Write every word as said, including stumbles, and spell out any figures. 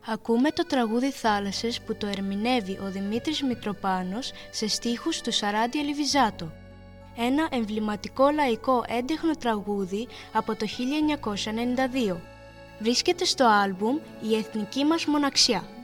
Ακούμε το τραγούδι «Θάλασσες» που το ερμηνεύει ο Δημήτρης Μητροπάνος σε στίχους του Σαράντι Ελιβιζάτο. Ένα εμβληματικό λαϊκό έντεχνο τραγούδι από το χίλια εννιακόσια ενενήντα δύο. Βρίσκεται στο άλμπουμ «Η εθνική μας μοναξιά».